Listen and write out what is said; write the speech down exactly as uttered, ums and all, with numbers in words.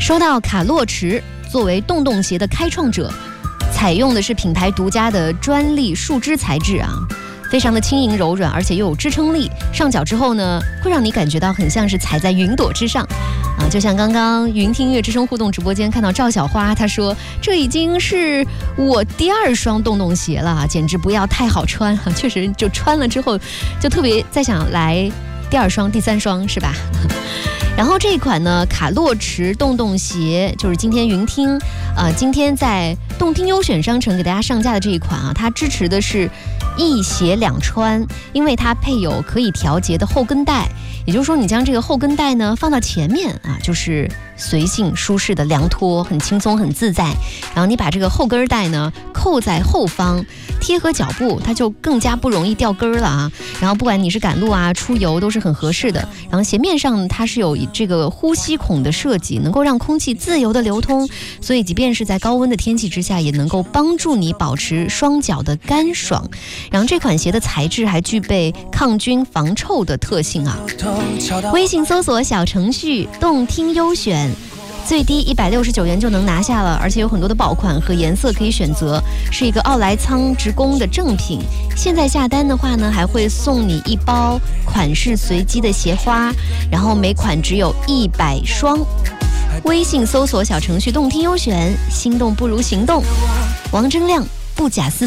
说到卡洛驰，作为洞洞鞋的开创者，采用的是品牌独家的专利树脂材质啊，非常的轻盈柔软，而且又有支撑力。上脚之后呢，会让你感觉到很像是踩在云朵之上啊。就像刚刚云听音乐之声互动直播间看到赵小花，她说这已经是我第二双洞洞鞋了，简直不要太好穿啊！确实，就穿了之后，就特别在想来第二双、第三双，是吧？然后这一款呢，卡洛驰洞洞鞋就是今天云听，呃，今天在动听优选商城给大家上架的这一款啊，它支持的是一鞋两穿，因为它配有可以调节的后跟带，也就是说你将这个后跟带呢放到前面啊，就是随性舒适的凉拖，很轻松很自在。然后你把这个后跟带呢扣在后方，贴合脚部，它就更加不容易掉跟了啊。然后不管你是赶路啊、出游都是很合适的。然后鞋面上它是有这个呼吸孔的设计，能够让空气自由的流通，所以即便是在高温的天气之下，也能够帮助你保持双脚的干爽。然后这款鞋的材质还具备抗菌防臭的特性啊。微信搜索小程序动听优选，最低一百六十九元就能拿下了，而且有很多的爆款和颜色可以选择，是一个奥莱仓直供的正品。现在下单的话呢，还会送你一包款式随机的鞋花，然后每款只有一百双。微信搜索小程序动听优选，心动不如行动。王铮亮不假思索。